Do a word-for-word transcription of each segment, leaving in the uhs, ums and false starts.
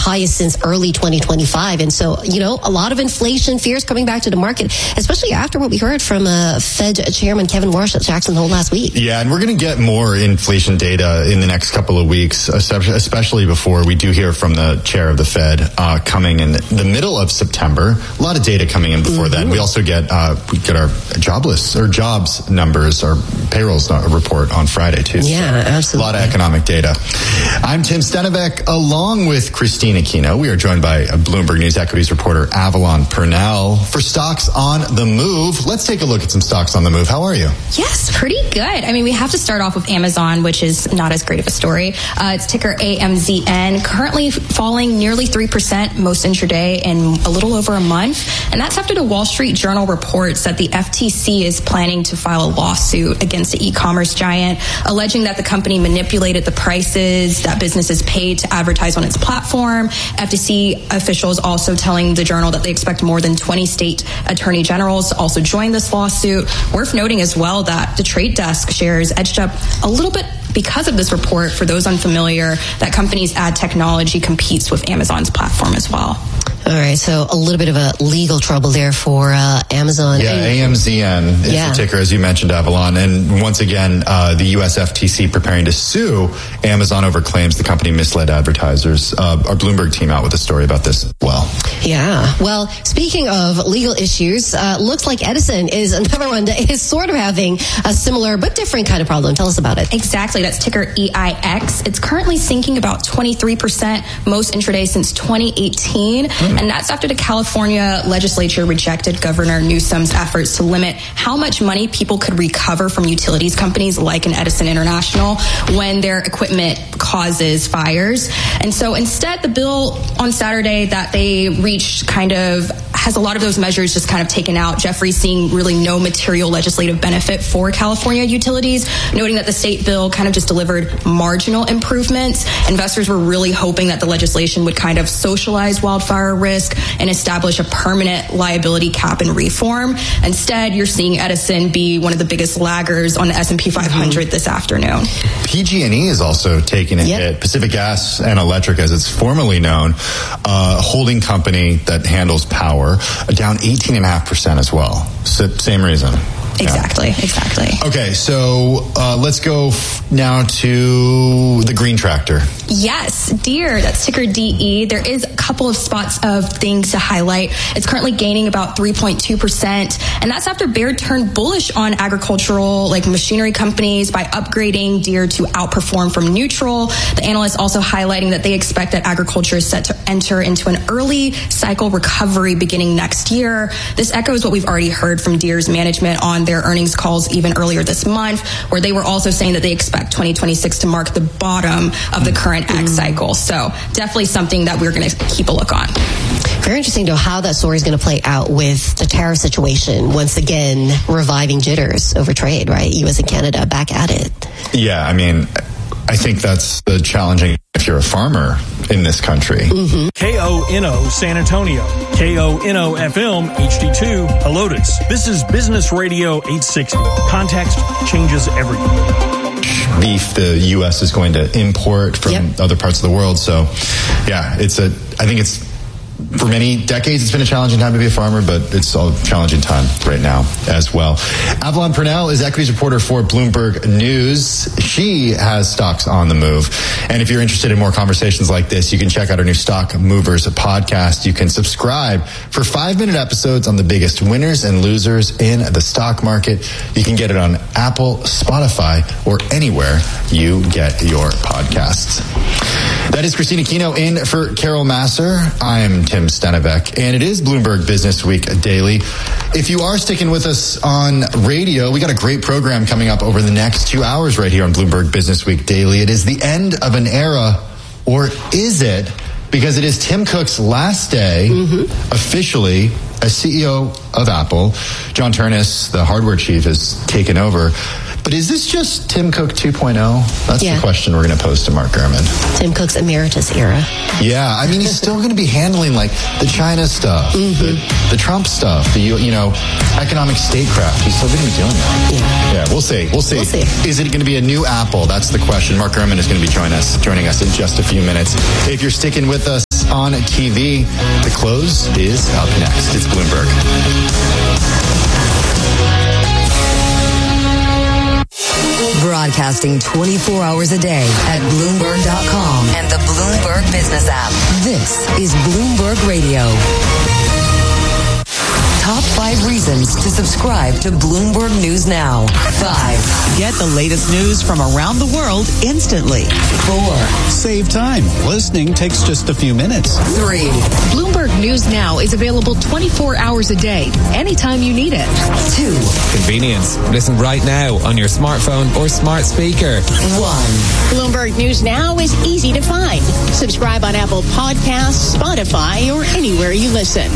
highest since early twenty twenty-five. And so, you know, a lot of inflation fears coming back to the market, especially after what we heard from uh, Fed Chairman Kevin Warsh at Jackson Hole last week. Yeah, and we're going to get more inflation data in the next couple of weeks, especially before we do hear from the chair of the Fed uh, coming in the middle of September. A lot of data coming in before mm-hmm. then. We also get uh, we get our jobless or jobs numbers, our payrolls report on Friday too. Yeah, so absolutely. A lot of economic data. I'm Tim Stenivek, along with Christina Aquino. We are joined by Bloomberg News equities reporter Avalon Purnell for Stocks on the Move. Let's take a look at some stocks on the move. How are you? Yes, pretty good. I mean, we have to start off with Amazon, which is not as great of a story. Uh, it's ticker A M Z N, currently falling nearly three percent most intraday in a little over a month. And that's after the Wall Street Journal reports that the F T C is planning to file a lawsuit against the e-commerce giant, alleging that the company manipulated the prices that businesses paid to advertise on its platform. F T C officials also telling the Journal that they expect more than twenty state attorney generals to also join this lawsuit. Worth noting as well that the Trade Desk shares edged up a little bit because of this report. For those unfamiliar, that company's ad technology competes with Amazon's platform as well. All right, so a little bit of a legal trouble there for uh, Amazon. Yeah, A M Z N is yeah. the ticker, as you mentioned, Avalon. And once again, uh, the U S F T C preparing to sue Amazon over claims the company misled advertisers. Uh, our Bloomberg team out with a story about this as well. Yeah. Well, speaking of legal issues, uh, looks like Edison is another one that is sort of having a similar but different kind of problem. Tell us about it. Exactly. That's ticker E I X. It's currently sinking about twenty-three percent most intraday since twenty eighteen. Mm. And that's after the California legislature rejected Governor Newsom's efforts to limit how much money people could recover from utilities companies like an Edison International when their equipment causes fires. And so instead, the bill on Saturday that they reached kind of has a lot of those measures just kind of taken out. Jeffrey seeing really no material legislative benefit for California utilities, noting that the state bill kind of just delivered marginal improvements. Investors were really hoping that the legislation would kind of socialize wildfire risk and establish a permanent liability cap and reform. Instead, you're seeing Edison be one of the biggest laggers on the S and P five hundred mm-hmm. this afternoon. P G and E is also taking a yep. hit. Pacific Gas and Electric, as it's formerly known, a holding company that handles power, down eighteen point five percent as well. So, same reason. Exactly, yeah. exactly. Okay, so uh, let's go f- now to the green tractor. Yes, Deere, that's ticker D E. There is a couple of spots of things to highlight. It's currently gaining about three point two percent, and that's after Baird turned bullish on agricultural, like machinery companies, by upgrading Deere to outperform from neutral. The analysts also highlighting that they expect that agriculture is set to enter into an early cycle recovery beginning next year. This echoes what we've already heard from Deere's management on their earnings calls even earlier this month, where they were also saying that they expect twenty twenty-six to mark the bottom of the current ag cycle. So definitely something that we're going to keep a look on. Very interesting to know how that story is going to play out with the tariff situation. Once again, reviving jitters over trade, right? U S and Canada back at it. Yeah, I mean, I think that's the challenging if you're a farmer in this country. Mm-hmm. K O N O San Antonio, K O N O F M H D two Helotes. This is Business Radio eight sixty. Context changes everything. Beef the U S is going to import from yep. other parts of the world. So, yeah, it's a. I think it's. For many decades, it's been a challenging time to be a farmer, but it's a challenging time right now as well. Avalon Purnell is equities reporter for Bloomberg News. She has stocks on the move. And if you're interested in more conversations like this, you can check out our new Stock Movers podcast. You can subscribe for five-minute episodes on the biggest winners and losers in the stock market. You can get it on Apple, Spotify, or anywhere you get your podcasts. That is Christina Aquino in for Carol Masser. I'm Tim Stenivek, and it is Bloomberg Business Week Daily. If you are sticking with us on radio, we got a great program coming up over the next two hours right here on Bloomberg Business Week Daily. It is the end of an era, or is it? Because it is Tim Cook's last day mm-hmm. officially as C E O of Apple. John Ternus, the hardware chief, has taken over. But is this just Tim Cook two point oh? That's yeah. the question we're going to pose to Mark Gurman. Tim Cook's emeritus era. Yeah, I mean, he's still going to be handling like the China stuff, mm-hmm. the, the Trump stuff, the you know economic statecraft. He's still going to be doing that. Yeah, yeah. We'll see. We'll see. We'll see. Is it going to be a new Apple? That's the question. Mark Gurman is going to be joining us, joining us in just a few minutes. If you're sticking with us on T V. The close is up next. It's Bloomberg. Broadcasting twenty-four hours a day at Bloomberg dot com and the Bloomberg Business app. This is Bloomberg Radio. Top five reasons to subscribe to Bloomberg News Now. Five. Get the latest news from around the world instantly. Four. Save time. Listening takes just a few minutes. Three. Bloomberg News Now is available twenty-four hours a day, anytime you need it. Two. Convenience. Listen right now on your smartphone or smart speaker. One. Bloomberg News Now is easy to find. Subscribe on Apple Podcasts, Spotify, or anywhere you listen.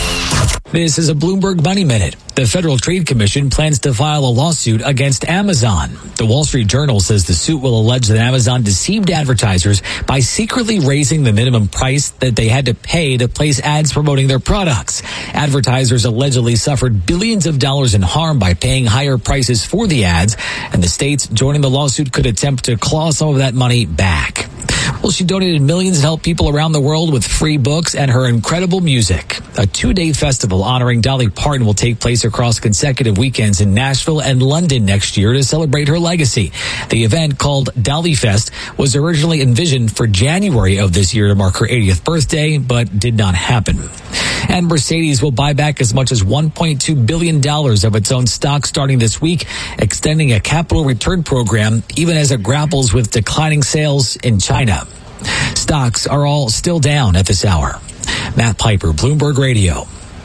This is a Bloomberg Money Minute. The Federal Trade Commission plans to file a lawsuit against Amazon. The Wall Street Journal says the suit will allege that Amazon deceived advertisers by secretly raising the minimum price that they had to pay to place ads promoting their products. Advertisers allegedly suffered billions of dollars in harm by paying higher prices for the ads, and the states joining the lawsuit could attempt to claw some of that money back. Well, she donated millions to help people around the world with free books and her incredible music. A two-day festival honoring Dolly Parton will take place across consecutive weekends in Nashville and London next year to celebrate her legacy. The event, called Dolly Fest, was originally envisioned for January of this year to mark her eightieth birthday, but did not happen. And Mercedes will buy back as much as one point two billion dollars of its own stock starting this week, extending a capital return program even as it grapples with declining sales in China. Stocks are all still down at this hour. Matt Piper, Bloomberg Radio.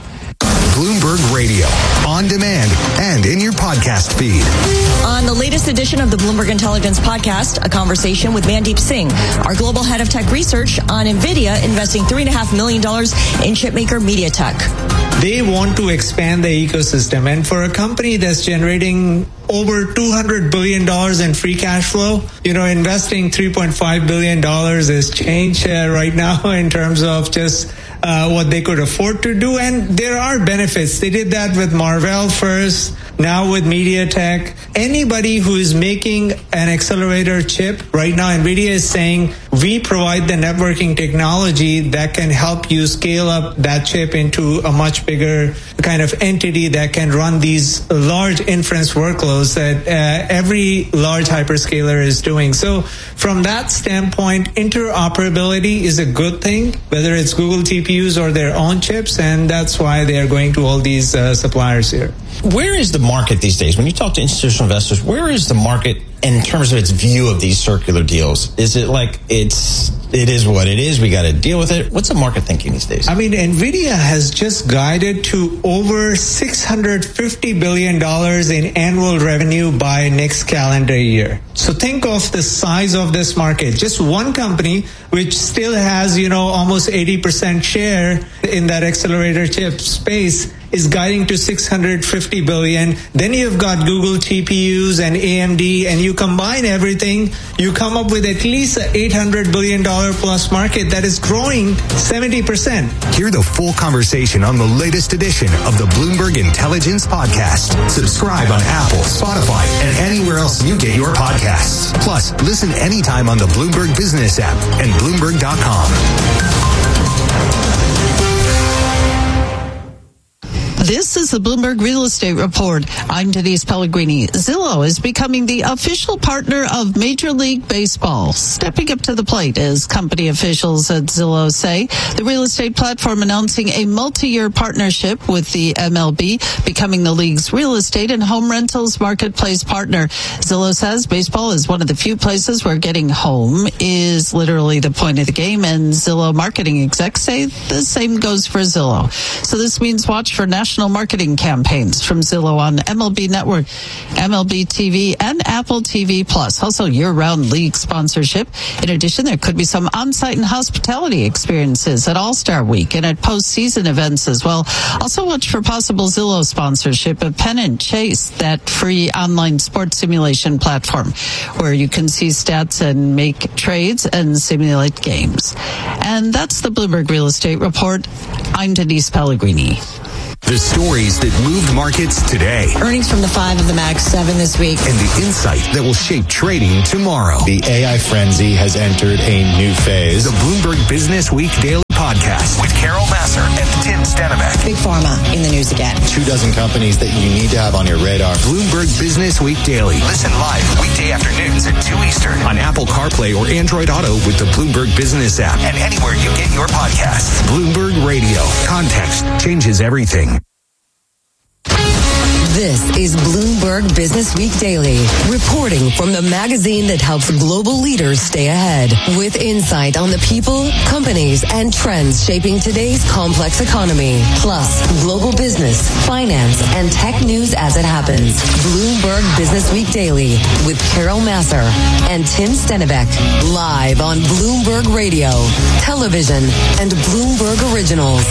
Bloomberg Radio, on demand and in your podcast feed. On the latest edition of the Bloomberg Intelligence Podcast, a conversation with Mandeep Singh, our global head of tech research on NVIDIA investing three point five million dollars in chipmaker MediaTek. They want to expand the ecosystem, and for a company that's generating over two hundred billion dollars in free cash flow, you know, investing three point five billion dollars is change uh, right now in terms of just uh, what they could afford to do. And there are benefits. They did that with Marvell first, now with MediaTek. Anybody who is making an accelerator chip right now, NVIDIA is saying, we provide the networking technology that can help you scale up that chip into a much bigger kind of entity that can run these large inference workloads that uh, every large hyperscaler is doing. So from that standpoint, interoperability is a good thing, whether it's Google T P Us or their own chips, and that's why they are going to all these uh, suppliers here. Where is the market these days? When you talk to institutional investors, where is the market in terms of its view of these circular deals? Is it like it's it is what it is, we got to deal with it? What's the market thinking these days? I mean, NVIDIA has just guided to over six hundred fifty billion dollars in annual revenue by next calendar year. So think of the size of this market. Just one company, which still has, you know, almost eighty percent share in that accelerator chip space, is guiding to six hundred fifty billion. Then you've got Google T P Us and A M D, and you combine everything, you come up with at least an eight hundred billion dollars plus market that is growing seventy percent. Hear the full conversation on the latest edition of the Bloomberg Intelligence Podcast. Subscribe on Apple, Spotify, and anywhere else you get your podcasts. Plus, listen anytime on the Bloomberg Business app and Bloomberg dot com. This is the Bloomberg Real Estate Report. I'm Denise Pellegrini. Zillow is becoming the official partner of Major League Baseball, stepping up to the plate, as company officials at Zillow say. The real estate platform announcing a multi-year partnership with the M L B, becoming the league's real estate and home rentals marketplace partner. Zillow says baseball is one of the few places where getting home is literally the point of the game, and Zillow marketing execs say the same goes for Zillow. So this means watch for national marketing campaigns from Zillow on M L B Network, M L B T V, and Apple T V Plus. Also year-round league sponsorship. In addition, there could be some on-site and hospitality experiences at All-Star Week and at postseason events as well. Also watch for possible Zillow sponsorship of Pennant Chase, that free online sports simulation platform where you can see stats and make trades and simulate games. And that's the Bloomberg Real Estate Report. I'm Denise Pellegrini. The stories that moved markets today. Earnings from the five of the Max seven this week. And the insight that will shape trading tomorrow. The A I frenzy has entered a new phase. The Bloomberg Business Week Daily Podcast with Carol Massar and Tim Stenbeck. Big Pharma in the news again. Two dozen companies that you need to have on your radar. Bloomberg Business Week Daily. Listen live weekday afternoons at two Eastern on Apple CarPlay or Android Auto with the Bloomberg Business app and anywhere you get your podcasts. Bloomberg Radio. Context changes everything. This is Bloomberg Business Week Daily, reporting from the magazine that helps global leaders stay ahead, with insight on the people, companies, and trends shaping today's complex economy, plus global business, finance, and tech news as it happens. Bloomberg Business Week Daily with Carol Massar and Tim Stenbeck, live on Bloomberg Radio, television, and Bloomberg Originals.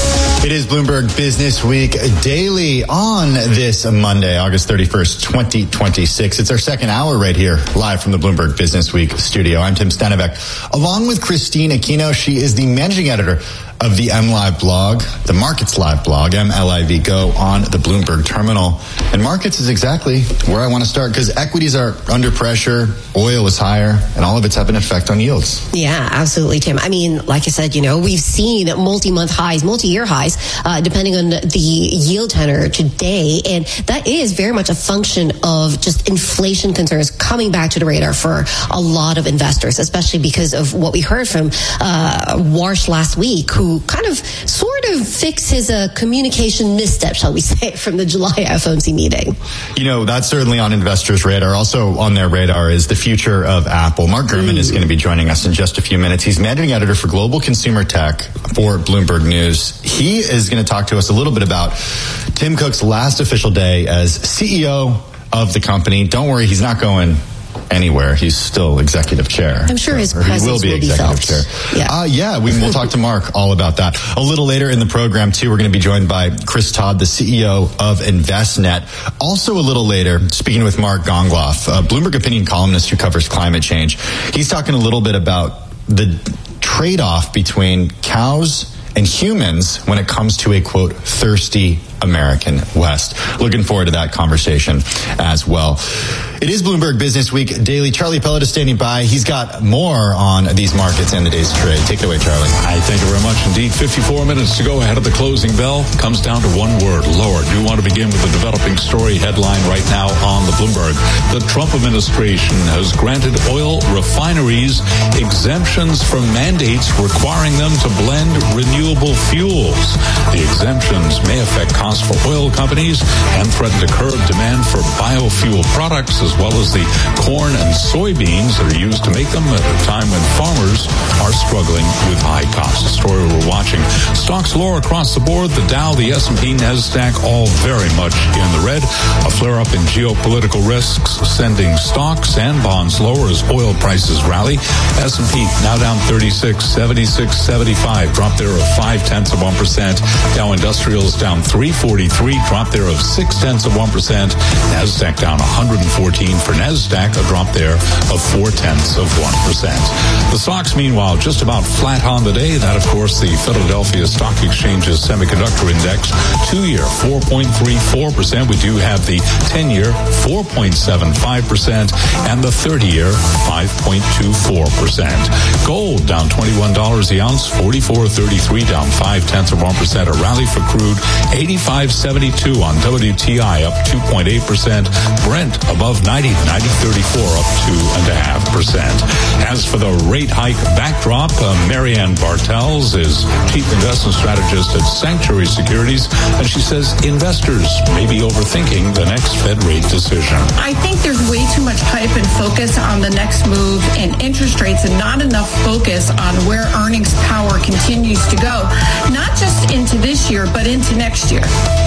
It is Bloomberg Business Week Daily on this Monday, August thirty-first, twenty twenty-six. It's our second hour right here, live from the Bloomberg Business Week studio. I'm Tim Stenbeck, along with Christine Aquino. She is the managing editor of the M Live blog, the Markets Live blog, M L I V Go, on the Bloomberg terminal. And markets is exactly where I want to start, because equities are under pressure, oil is higher, and all of it's having an effect on yields. Yeah, absolutely, Tim. I mean, like I said, you know, we've seen multi-month highs, multi-year highs, uh, depending on the yield tenor today. And that is very much a function of just inflation concerns coming back to the radar for a lot of investors, especially because of what we heard from uh, Warsh last week, who kind of sort of fixed his uh, communication misstep, shall we say, from the July F O M C meeting. You know, that's certainly on investors' radar. Also on their radar is the future of Apple. Mark Gurman mm. is going to be joining us in just a few minutes. He's managing editor for Global Consumer Tech for Bloomberg News. He is going to talk to us a little bit about Tim Cook's last official day as C E O of the company. Don't worry, he's not going anywhere. He's still executive chair. I'm sure his presence he will be, will be executive felt. Chair. Yeah, uh, yeah. We, we'll talk to Mark all about that a little later in the program too. We're going to be joined by Chris Todd, the C E O of Envestnet. Also, a little later, speaking with Mark Gongloff, a Bloomberg opinion columnist who covers climate change. He's talking a little bit about the trade-off between cows and humans when it comes to a, quote, thirsty American West. Looking forward to that conversation as well. It is Bloomberg Business Week Daily. Charlie Pellet is standing by. He's got more on these markets and the day's trade. Take it away, Charlie. I thank you very much indeed. fifty-four minutes to go ahead of the closing bell. Comes down to one word, lower. Do want to begin with the developing story headline right now on the Bloomberg. The Trump administration has granted oil refineries exemptions from mandates requiring them to blend renewable fuels. The exemptions may affect costs for oil companies and threaten to curb demand for biofuel products, as well as the corn and soybeans that are used to make them at a time when farmers are struggling with high costs. A story we're watching. Stocks lower across the board. The Dow, the S and P, NASDAQ, all very much in the red. A flare-up in geopolitical risks sending stocks and bonds lower as oil prices rally. S and P now down thirty-six, seventy-six, seventy-five. Drop there of five tenths of one percent. Dow Industrials down three forty-three. Drop there of six tenths of one percent. NASDAQ down one hundred fourteen for NASDAQ, a drop there of four tenths of one percent. The stocks, meanwhile, just about flat on the day. That, of course, the Philadelphia Stock Exchange's Semiconductor Index, two-year four point three four percent. We do have the ten-year four point seven five percent and the thirty-year five point two four percent. Gold down twenty-one dollars the ounce, forty-four thirty-three, down five tenths of one percent. A rally for crude, eighty-five seventy-two on W T I, up two point eight percent. Brent above ninety, ninety thirty-four, up two and a half percent. As for the rate hike backdrop, uh, Marianne Bartels is chief investment strategist at Sanctuary Securities, and she says investors may be overthinking the next Fed rate decision. I think there's way too much hype and focus on the next move in interest rates and not enough focus on where earnings power continues to go, not just into this year, but into next year.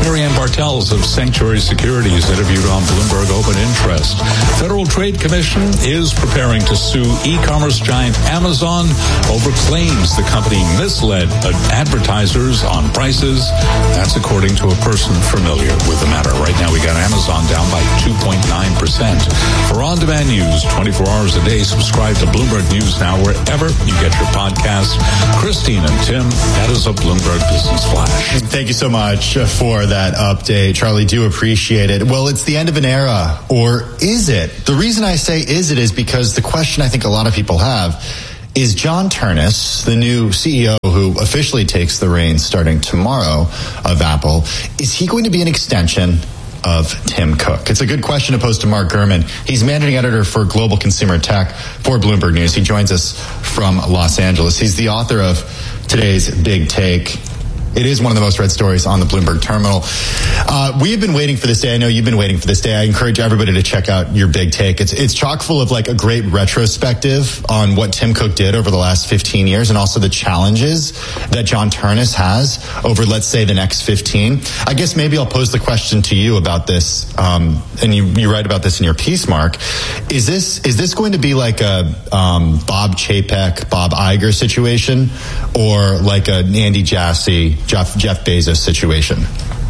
Marianne Bartels of Sanctuary Securities interviewed on Bloomberg Open Interest. Federal Trade Commission is preparing to sue e-commerce giant Amazon over claims the company misled advertisers on prices. That's according to a person familiar with the matter. Right now we got Amazon down by two point nine percent. For on-demand news twenty-four hours a day, subscribe to Bloomberg News Now wherever you get your podcasts. Christine and Tim, that is a Bloomberg Business Flash. Thank you so much for that update, Charlie. Do appreciate it. Well, it's the end of an era, or is it? The reason I say is it is because the question I think a lot of people have is John Ternus, the new C E O who officially takes the reins starting tomorrow of Apple, is he going to be an extension of Tim Cook? It's a good question to pose to Mark Gurman. He's managing editor for Global Consumer Tech for Bloomberg News. He joins us from Los Angeles. He's the author of today's Big Take. It is one of the most read stories on the Bloomberg terminal. Uh, we have been waiting for this day. I know you've been waiting for this day. I encourage everybody to check out your Big Take. It's it's chock full of like a great retrospective on what Tim Cook did over the last fifteen years and also the challenges that John Ternus has over, let's say, the next fifteen. I guess maybe I'll pose the question to you about this, um, and you, you write about this in your piece, Mark. Is this is this going to be like a um, Bob Chapek, Bob Iger situation, or like an Andy Jassy, Jeff, Jeff Bezos situation?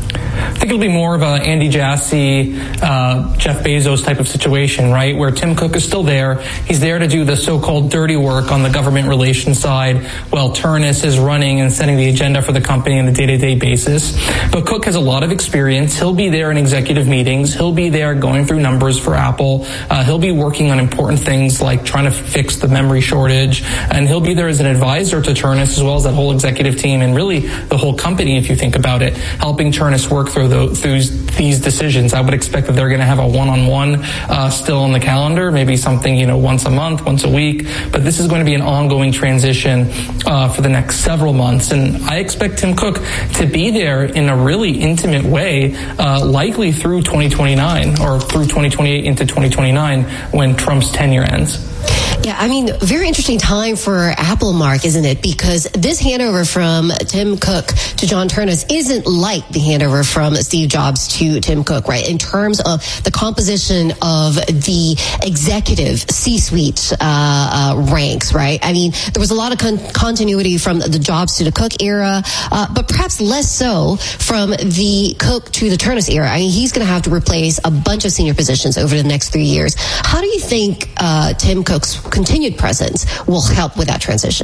I think it'll be more of a Andy Jassy, uh, Jeff Bezos type of situation, right? Where Tim Cook is still there. He's there to do the so-called dirty work on the government relations side, while Ternus is running and setting the agenda for the company on a day-to-day basis. But Cook has a lot of experience. He'll be there in executive meetings. He'll be there going through numbers for Apple. Uh, he'll be working on important things like trying to fix the memory shortage. And he'll be there as an advisor to Ternus as well as that whole executive team and really the whole company, if you think about it, helping Ternus work through, the, through these decisions. I would expect that they're going to have a one-on-one uh, still on the calendar, maybe something, you know, once a month, once a week. But this is going to be an ongoing transition uh, for the next several months. And I expect Tim Cook to be there in a really intimate way, uh, likely through twenty twenty-nine or through twenty twenty-eight into twenty twenty-nine when Trump's tenure ends. Yeah, I mean, very interesting time for Apple, Mark, isn't it? Because this handover from Tim Cook to John Ternus isn't like the handover from Steve Jobs to Tim Cook, right? In terms of the composition of the executive C-suite uh, uh, ranks, right? I mean, there was a lot of con- continuity from the Jobs to the Cook era, uh, but perhaps less so from the Cook to the Ternus era. I mean, he's going to have to replace a bunch of senior positions over the next three years. How do you think uh, Tim Cook's continued presence will help with that transition?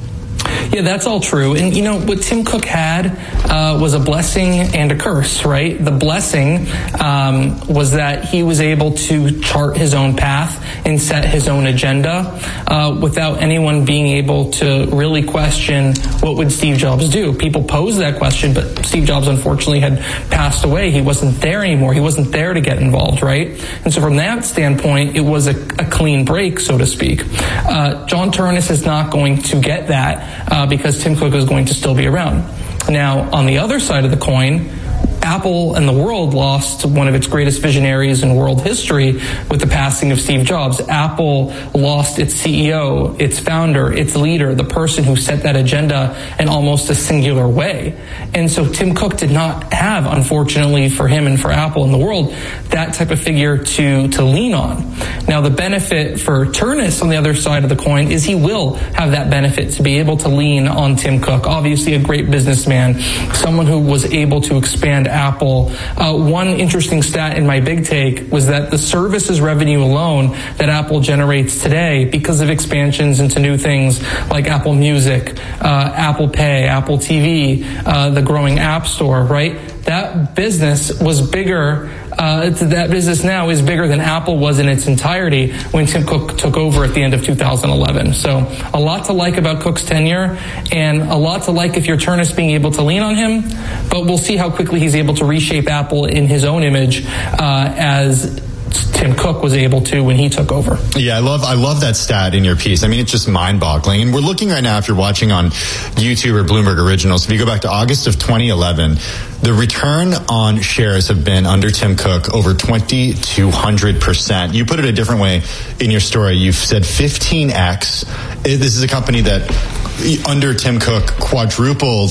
Yeah, that's all true. And, you know, what Tim Cook had uh, was a blessing and a curse, right? The blessing um, was that he was able to chart his own path and set his own agenda uh, without anyone being able to really question what would Steve Jobs do. People posed that question, but Steve Jobs unfortunately had passed away. He wasn't there anymore. He wasn't there to get involved, right? And so from that standpoint, it was a, a clean break, so to speak. Uh, John Ternus is not going to get that. Uh, because Tim Cook is going to still be around. Now, on the other side of the coin, Apple and the world lost one of its greatest visionaries in world history with the passing of Steve Jobs. Apple lost its C E O, its founder, its leader, the person who set that agenda in almost a singular way. And so Tim Cook did not have, unfortunately for him and for Apple and the world, that type of figure to, to lean on. Now, the benefit for Ternus on the other side of the coin is he will have that benefit to be able to lean on Tim Cook. Obviously, a great businessman, someone who was able to expand Apple. Uh, one interesting stat in my Big Take was that the services revenue alone that Apple generates today, because of expansions into new things like Apple Music, uh, Apple Pay, Apple T V, uh, the growing App Store, right? That business was bigger, uh, that business now is bigger than Apple was in its entirety when Tim Cook took over at the end of two thousand eleven. So a lot to like about Cook's tenure and a lot to like if you're Ternus being able to lean on him, but we'll see how quickly he's able to reshape Apple in his own image uh, as Tim Cook was able to when he took over. Yeah, I love I love that stat in your piece. I mean, it's just mind-boggling. And we're looking right now, if you're watching on YouTube or Bloomberg Originals, if you go back to August of twenty eleven, the return on shares have been under Tim Cook over twenty-two hundred percent. You put it a different way in your story. You've said fifteen x. This is a company that under Tim Cook quadrupled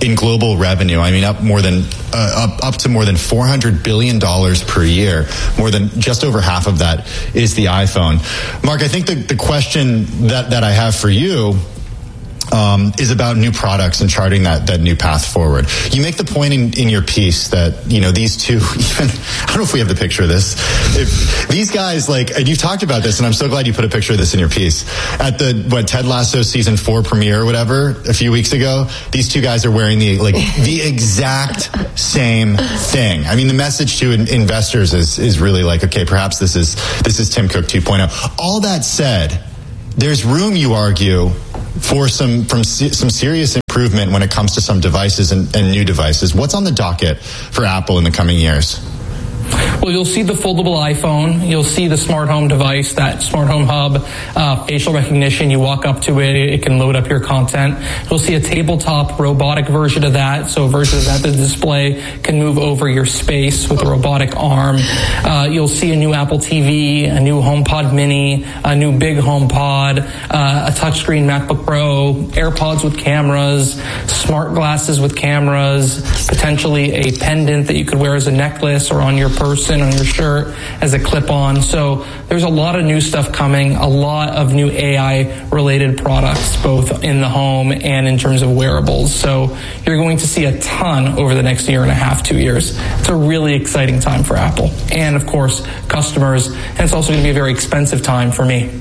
in global revenue. I mean, up more than uh, up up to more than four hundred billion dollars per year. More than just over half of that is the iPhone. Mark, I think the, the question that, that I have for you Um, is about new products and charting that, that new path forward. You make the point in, in your piece that, you know, these two, even, I don't know if we have the picture of this. If these guys, like, and you've talked about this, and I'm so glad you put a picture of this in your piece. At the, what, Ted Lasso season four premiere or whatever, a few weeks ago, these two guys are wearing the, like, the exact same thing. I mean, the message to in, investors is, is really like, okay, perhaps this is, this is Tim Cook two point oh. All that said, there's room, you argue, for some from some serious improvement when it comes to some devices and, and new devices. What's on the docket for Apple in the coming years? Well, you'll see the foldable iPhone. You'll see the smart home device, that smart home hub, uh, facial recognition. You walk up to it, it can load up your content. You'll see a tabletop robotic version of that. So a version of that, the display can move over your space with a robotic arm. Uh, you'll see a new Apple T V, a new HomePod Mini, a new big HomePod, uh, a touchscreen MacBook Pro, AirPods with cameras, smart glasses with cameras, potentially a pendant that you could wear as a necklace or on your person, on your shirt, as a clip-on. So there's a lot of new stuff coming, a lot of new A I-related products, both in the home and in terms of wearables. So you're going to see a ton over the next year and a half, two years. It's a really exciting time for Apple. And, of course, customers. And it's also going to be a very expensive time for me.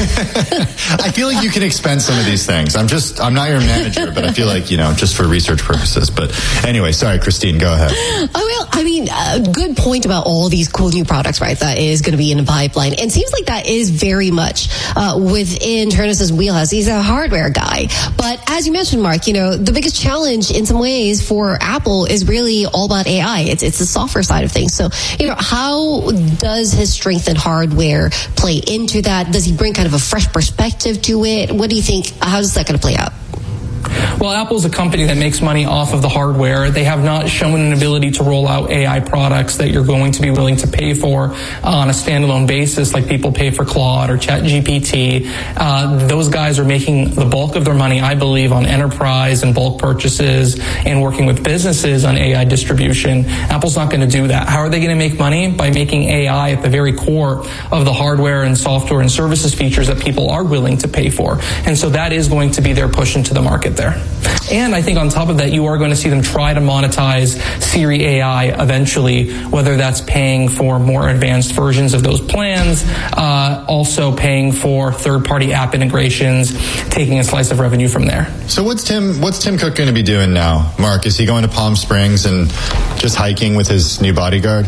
I feel like you can expense some of these things. I'm just, I'm not your manager, but I feel like, you know, just for research purposes. But anyway, sorry, Christine, go ahead. Oh, well, I mean, a good point about all these cool new products, right, that is going to be in the pipeline. And it seems like that is very much uh, within Turnus's wheelhouse. He's a hardware guy. But as you mentioned, Mark, you know, the biggest challenge in some ways for Apple is really all about A I. It's, it's the software side of things. So, you know, how does his strength in hardware play into that? Does he bring kind of a fresh perspective to it? What do you think? How is that going to play out? Well, Apple's a company that makes money off of the hardware. They have not shown an ability to roll out A I products that you're going to be willing to pay for on a standalone basis, like people pay for Claude or ChatGPT. Uh, those guys are making the bulk of their money, I believe, on enterprise and bulk purchases and working with businesses on A I distribution. Apple's not going to do that. How are they going to make money? By making A I at the very core of the hardware and software and services features that people are willing to pay for. And so that is going to be their push into the market there. And I think on top of that, you are going to see them try to monetize Siri A I eventually, whether that's paying for more advanced versions of those plans, uh, also paying for third-party app integrations, taking a slice of revenue from there. So what's Tim, what's Tim Cook going to be doing now, Mark? Is he going to Palm Springs and just hiking with his new bodyguard?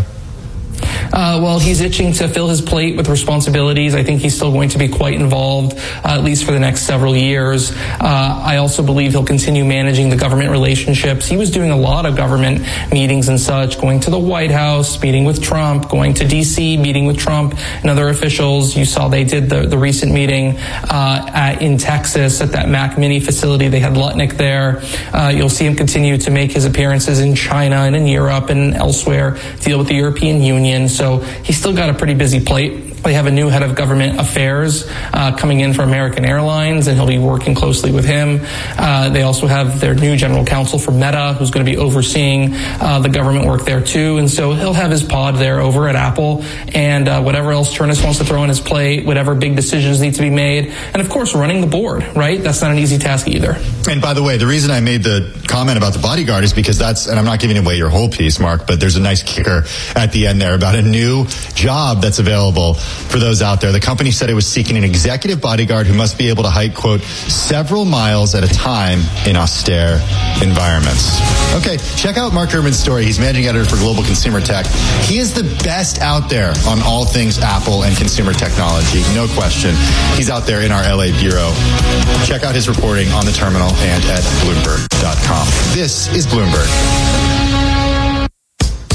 Uh, well, he's itching to fill his plate with responsibilities. I think he's still going to be quite involved, uh, at least for the next several years. Uh, I also believe he'll continue managing the government relationships. He was doing a lot of government meetings and such, going to the White House, meeting with Trump, going to D C, meeting with Trump and other officials. You saw they did the, the recent meeting uh, at, in Texas at that Mac Mini facility. They had Lutnick there. Uh, you'll see him continue to make his appearances in China and in Europe and elsewhere, deal with the European Union. So he's still got a pretty busy plate. They have a new head of government affairs uh, coming in from American Airlines, and he'll be working closely with him. Uh, they also have their new general counsel for Meta, who's going to be overseeing uh, the government work there too. And so he'll have his pod there over at Apple, and uh, whatever else Turnus wants to throw on his plate, whatever big decisions need to be made, and of course running the board, right? That's not an easy task either. And by the way, the reason I made the comment about the bodyguard is because that's, and I'm not giving away your whole piece, Mark, but there's a nice kicker at the end there about a new job that's available for those out there. The company said it was seeking an executive bodyguard who must be able to hike, quote, several miles at a time in austere environments. Okay, check out Mark Gurman's story. He's managing editor for Global Consumer Tech. He is the best out there on all things Apple and consumer technology, no question. He's out there in our L A bureau. Check out his reporting on the terminal and at Bloomberg dot com. This is Bloomberg. With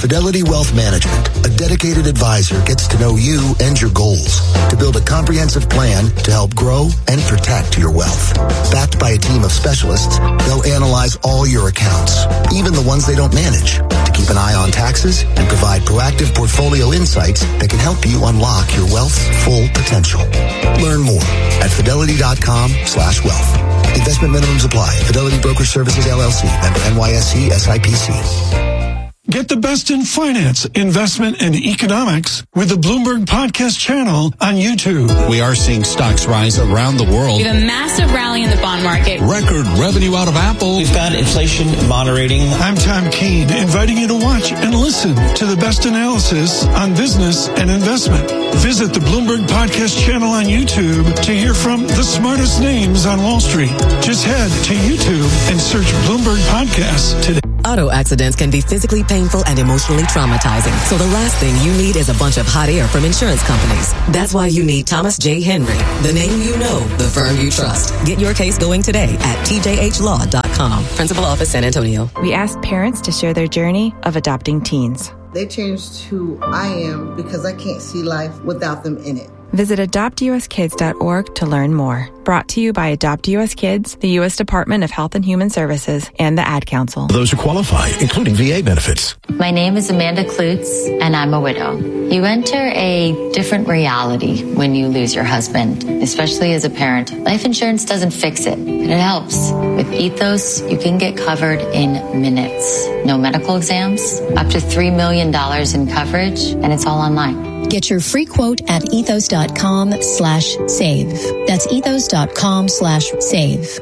Fidelity Wealth Management, a dedicated advisor gets to know you and your goals to build a comprehensive plan to help grow and protect your wealth. Backed by a team of specialists, they'll analyze all your accounts, even the ones they don't manage, to keep an eye on taxes and provide proactive portfolio insights that can help you unlock your wealth's full potential. Learn more at fidelity.com slash wealth. Investment minimums apply. Fidelity Broker Services, L L C. Member N Y S E, S I P C. Get the best in finance, investment, and economics with the Bloomberg Podcast channel on YouTube. We are seeing stocks rise around the world. We have a massive rally in the bond market. Record revenue out of Apple. We've got inflation moderating. I'm Tom Keene, inviting you to watch and listen to the best analysis on business and investment. Visit the Bloomberg Podcast channel on YouTube to hear from the smartest names on Wall Street. Just head to YouTube and search Bloomberg Podcasts today. Auto accidents can be physically painful and emotionally traumatizing. So the last thing you need is a bunch of hot air from insurance companies. That's why you need Thomas J. Henry, the name you know, the firm you trust. Get your case going today at T J H law dot com. Principal Office, San Antonio. We asked parents to share their journey of adopting teens. They changed who I am because I can't see life without them in it. Visit adopt u s kids dot org to learn more. Brought to you by Adopt U S Kids, the U S Department of Health and Human Services, and the Ad Council. Those who qualify, including V A benefits. My name is Amanda Klutz, and I'm a widow. You enter a different reality when you lose your husband, especially as a parent. Life insurance doesn't fix it, but it helps. With Ethos, you can get covered in minutes. No medical exams, up to three million dollars in coverage, and it's all online. Get your free quote at ethos.com slash save. That's ethos.com slash save.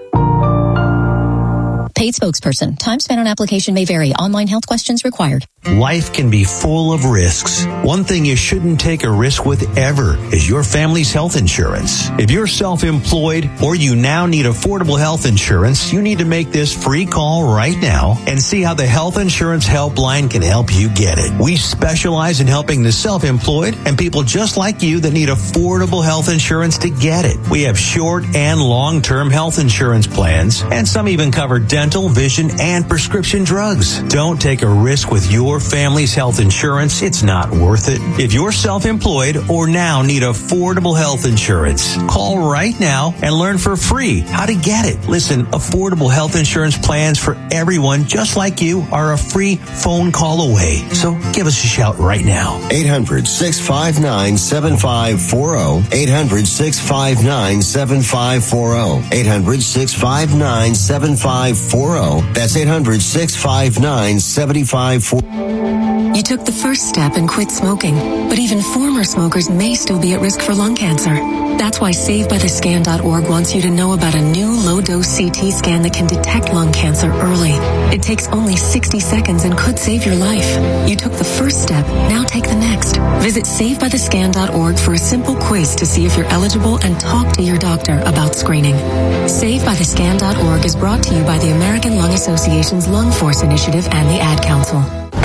Paid spokesperson. Time spent on application may vary. Online health questions required. Life can be full of risks. One thing you shouldn't take a risk with ever is your family's health insurance. If you're self-employed or you now need affordable health insurance, you need to make this free call right now and see how the Health Insurance Helpline can help you get it. We specialize in helping the self-employed and people just like you that need affordable health insurance to get it. We have short and long-term health insurance plans, and some even cover dental, vision, and prescription drugs. Don't take a risk with your family's health insurance. It's not worth it. If you're self-employed or now need affordable health insurance, call right now and learn for free how to get it. Listen, affordable health insurance plans for everyone just like you are a free phone call away. So give us a shout right now. eight hundred, six five nine, seven five four zero. eight hundred, six five nine, seven five four zero. eight hundred, six five nine, seven five four zero. That's eight hundred, six five nine, seven five four zero. You took the first step and quit smoking, but even former smokers may still be at risk for lung cancer. That's why save by the scan dot org wants you to know about a new low-dose C T scan that can detect lung cancer early. It takes only sixty seconds and could save your life. You took the first step, now take the next. Visit save by the scan dot org for a simple quiz to see if you're eligible and talk to your doctor about screening. save by the scan dot org is brought to you by the American Lung Association's Lung Force Initiative and the Ad Council.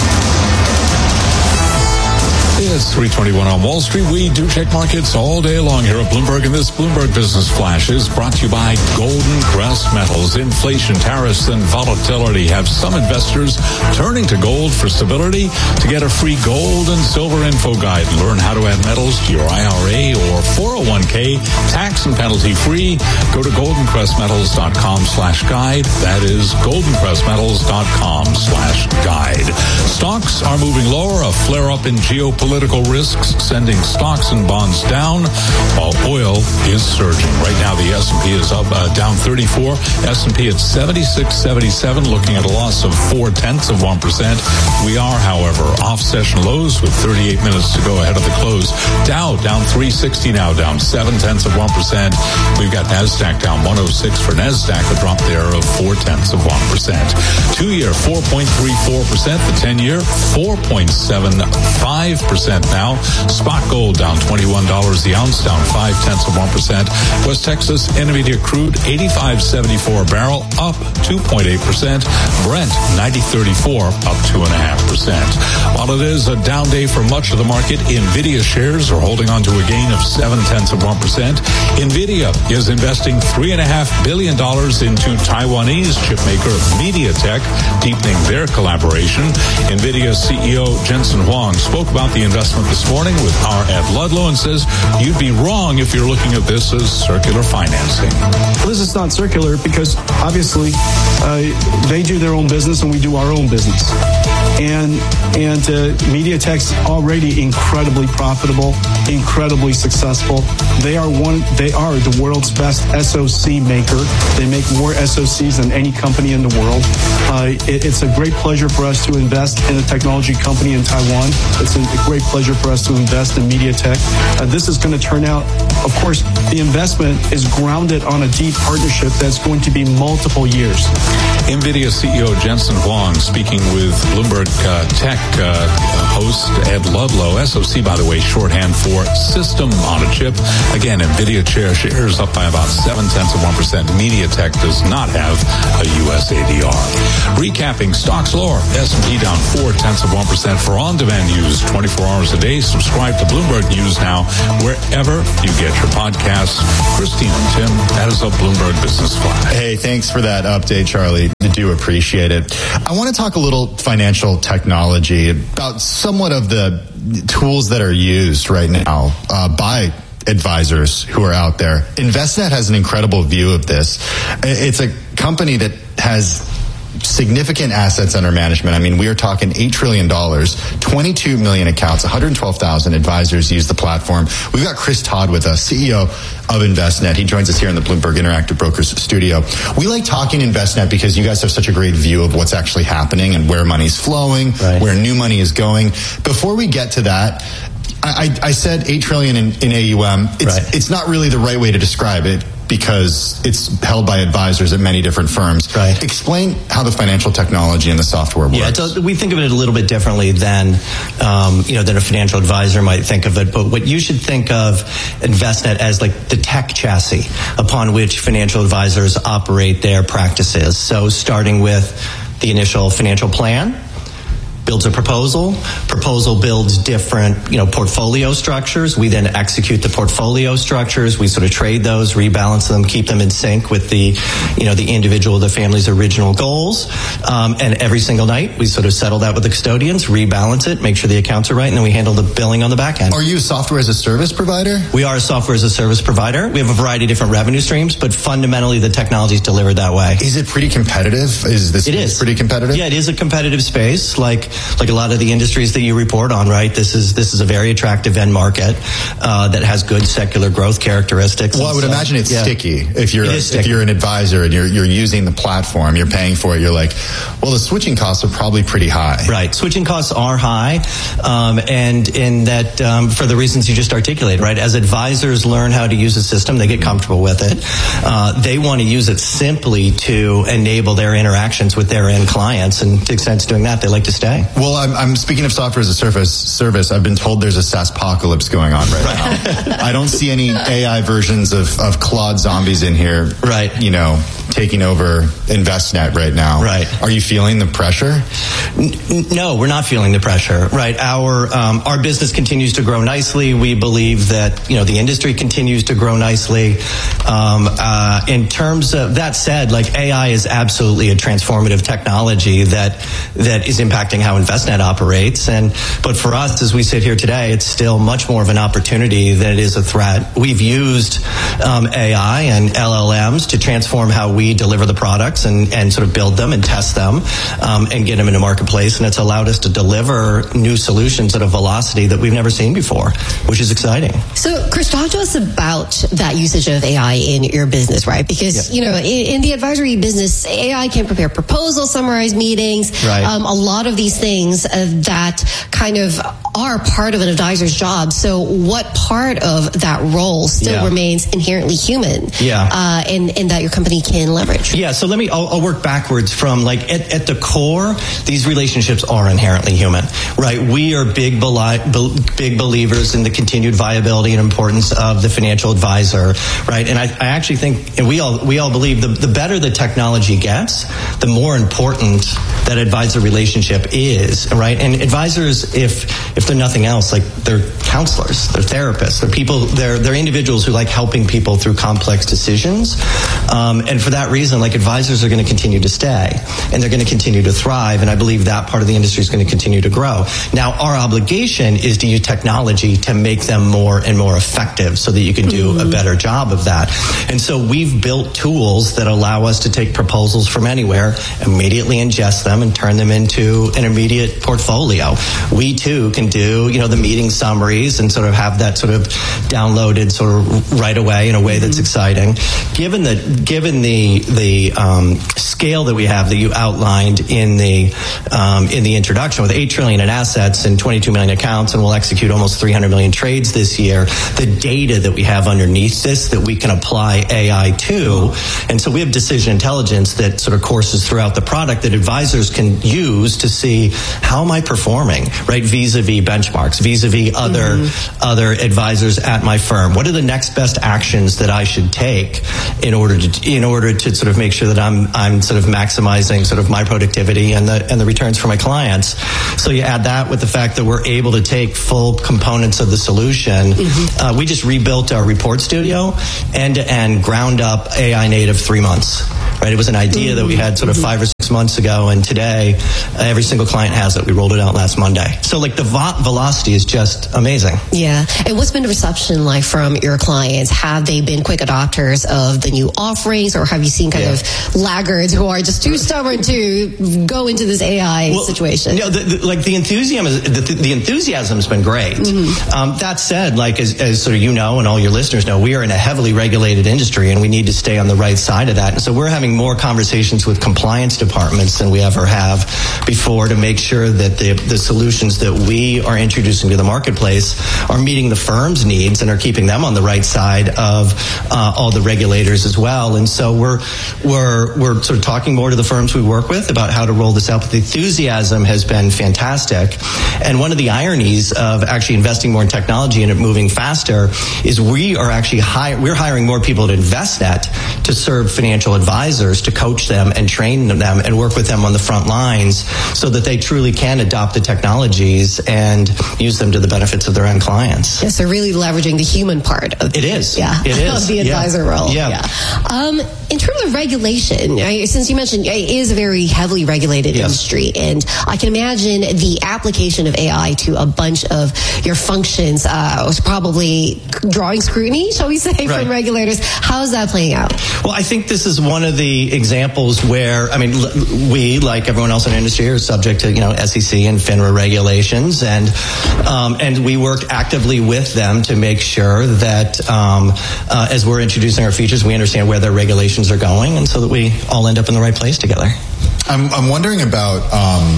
It's three twenty-one on Wall Street. We do check markets all day long here at Bloomberg, and this Bloomberg Business Flash is brought to you by Golden Crest Metals. Inflation, tariffs, and volatility have some investors turning to gold for stability. To get a free gold and silver info guide, learn how to add metals to your I R A or four oh one k, tax and penalty free. Go to golden crest metals dot com slash guide. That is golden crest metals dot com slash guide. Stocks are moving lower. A flare up in geopolitical risks sending stocks and bonds down while oil is surging. Right now the S and P is up uh, down thirty-four. S and P at seventy-six seventy-seven, looking at a loss of four tenths of one percent. We are, however, off session lows with thirty-eight minutes to go ahead of the close. Dow down three sixty now, down seven tenths of one percent. We've got NASDAQ down one oh six for NASDAQ, a drop there of four tenths of one percent. Two year four point three four percent. The ten year four point seven five percent now. Spot gold down twenty-one dollars the ounce, down five tenths of one percent. West Texas Intermediate crude eighty-five seventy-four a barrel, up two point eight percent. Brent ninety thirty-four, up two point five percent. While it is a down day for much of the market, Nvidia shares are holding on to a gain of seven tenths of one percent. Nvidia is investing three point five billion dollars into Taiwan Taiwanese chipmaker MediaTek deepening their collaboration. NVIDIA C E O Jensen Huang spoke about the investment this morning with our Ed Ludlow and says you'd be wrong if you're looking at this as circular financing. Well, this is not circular because obviously uh, they do their own business and we do our own business. And and uh, MediaTek's already incredibly profitable, incredibly successful. They are one. They are the world's best S O C maker. They make more S O Cs than any company in the world. Uh, it, it's a great pleasure for us to invest in a technology company in Taiwan. It's a, a great pleasure for us to invest in MediaTek. Uh, this is going to turn out. Of course, the investment is grounded on a deep partnership that's going to be multiple years. NVIDIA C E O Jensen Huang speaking with Bloomberg uh, Tech uh, host Ed Ludlow. S O C, by the way, shorthand for System on a Chip. Again, NVIDIA chair shares up by about seven tenths of one percent. MediaTek does not have a U S A D R. Recapping stocks lower. S and P down four tenths of one percent for on-demand news twenty-four hours a day. Subscribe to Bloomberg News now wherever you get your podcasts. Christine and Tim, that is a Bloomberg Business Flash. Hey, thanks for that update, Charlie. I do appreciate it. I want to talk a little financial technology, about somewhat of the tools that are used right now uh, by advisors who are out there. Envestnet has an incredible view of this. It's a company that has significant assets under management. I mean, we are talking eight trillion dollars, twenty-two million accounts, one hundred twelve thousand advisors use the platform. We've got Chris Todd with us, C E O of Envestnet. He joins us here in the Bloomberg Interactive Brokers studio. We like talking Envestnet because you guys have such a great view of what's actually happening and where money's flowing, right, where new money is going. Before we get to that, I, I said eight trillion in, in A U M. It's, right. it's not really the right way to describe it, because it's held by advisors at many different firms. Right. Explain how the financial technology and the software works. Yeah, so we think of it a little bit differently than, um, you know, than a financial advisor might think of it. But what you should think of Envestnet as like the tech chassis upon which financial advisors operate their practices. So starting with the initial financial plan, builds a proposal. Proposal builds different, you know, portfolio structures. We then execute the portfolio structures. We sort of trade those, rebalance them, keep them in sync with the, you know, the individual, the family's original goals. Um, and every single night, we sort of settle that with the custodians, rebalance it, make sure the accounts are right, and then we handle the billing on the back end. Are you a software as a service provider? We are a software as a service provider. We have a variety of different revenue streams, but fundamentally the technology is delivered that way. Is it pretty competitive? Is this it is. pretty competitive? Yeah, it is a competitive space. Like, like a lot of the industries that you report on, right? This is this is a very attractive end market uh, that has good secular growth characteristics. Well, I would so, imagine it's yeah. sticky. If you're a, sticky. if you're an advisor and you're you're using the platform, you're paying for it. You're like, well, the switching costs are probably pretty high. Right, switching costs are high, um, and in that um, for the reasons you just articulated, right? As advisors learn how to use a system, they get comfortable with it. Uh, they want to use it simply to enable their interactions with their end clients, and to the extent it's doing that, they like to stay. Well, I'm, I'm speaking of software as a service. Service. I've been told there's a SaaSpocalypse going on right now. I don't see any A I versions of, of Claude zombies in here. Right. You know, taking over Envestnet right now. Right. Are you feeling the pressure? N- no, we're not feeling the pressure. Right. Our um, our business continues to grow nicely. We believe that, you know, the industry continues to grow nicely. Um, uh, in terms of that said, like A I is absolutely a transformative technology that that is impacting how Envestnet operates. And but for us, as we sit here today, it's still much more of an opportunity than it is a threat. We've used um, A I and L L Ms to transform how we deliver the products and, and sort of build them and test them um, and get them into marketplace. And it's allowed us to deliver new solutions at a velocity that we've never seen before, which is exciting. So, Chris, talk to us about that usage of A I in your business, right? Because, yeah. you know, in, in the advisory business, A I can prepare proposals, summarize meetings, right. um, a lot of these things uh, that kind of are part of an advisor's job. So what part of that role still yeah. remains inherently human? Yeah. Uh, and, and that your company can leverage? Yeah, so let me, I'll, I'll work backwards from like at, at the core, these relationships are inherently human, right? We are big, beli- big believers in the continued viability and importance of the financial advisor, right? And I, I actually think, and we all, we all believe the, the better the technology gets, the more important that advisor relationship is, right? And advisors, if, if they're nothing else, like they're counselors, they're therapists, they're people, they're, they're individuals who like helping people through complex decisions. Um, and for that reason, like advisors are going to continue to stay and they're going to continue to thrive. And I believe that part of the industry is going to continue to grow. Now, our obligation is to use technology to make them more and more effective so that you can do mm-hmm. a better job of that. And so we've built tools that allow us to take proposals from anywhere, immediately ingest them and turn them into an immediate portfolio. We too can do, you know, the meeting summaries and sort of have that sort of downloaded sort of right away in a way that's exciting. Given the given the the um, scale that we have that you outlined in the um, in the introduction, with eight trillion in assets and twenty-two million accounts, and we'll execute almost three hundred million trades this year. The data that we have underneath this that we can apply A I to, and so we have decision intelligence that sort of courses throughout the product that advisors can use to see how am I performing, right, vis-a-vis benchmarks, vis-a-vis other mm-hmm. other advisors at my firm. What are the next best actions that I should take in order to in order to sort of make sure that I'm I'm sort of maximizing sort of my productivity and the and the returns for my clients. So you add that with the fact that we're able to take full components of the solution. Mm-hmm. Uh, we just rebuilt our report studio end to end, ground up, A I native, three months. Right, it was an idea mm-hmm. that we had sort of five or six months ago, and today uh, every single client has it. We rolled it out last Monday. So like the vo- velocity is just amazing. Yeah. And what's been the reception like from your clients? Have they been quick adopters of the new offerings, or have you seen kind yeah. of laggards who are just too stubborn to go into this A I well, situation? No, the, the, like the enthusiasm, is, the, the enthusiasm has been great. Mm-hmm. Um, that said, like as, as sort of you know and all your listeners know, we are in a heavily regulated industry, and we need to stay on the right side of that. And so we're having more conversations with compliance departments than we ever have before to make sure that the the solutions that we are introducing to the marketplace are meeting the firm's needs and are keeping them on the right side of uh, all the regulators as well. And so we're we're we're sort of talking more to the firms we work with about how to roll this out. But the enthusiasm has been fantastic. And one of the ironies of actually investing more in technology and it moving faster is we are actually hire, we're hiring more people at Envestnet to serve financial advisors, to coach them and train them and work with them on the front lines so that they truly can adopt the technologies and use them to the benefits of their own clients. Yes, they're really leveraging the human part of the, it is. Yeah, it is. of the advisor yeah. role. Yeah. yeah. Um, in terms of regulation, since you mentioned it is a very heavily regulated yes. industry, and I can imagine the application of A I to a bunch of your functions uh, was probably drawing scrutiny, shall we say, right. from regulators. How is that playing out? Well, I think this is one of the examples where, I mean, we, like everyone else in the industry, are subject to, you know, S E C and FINRA regulations, and um, and we work actively with them to make sure that um, uh, as we're introducing our features, we understand where their regulations are going, and so that we all end up in the right place together. I'm, I'm wondering about um,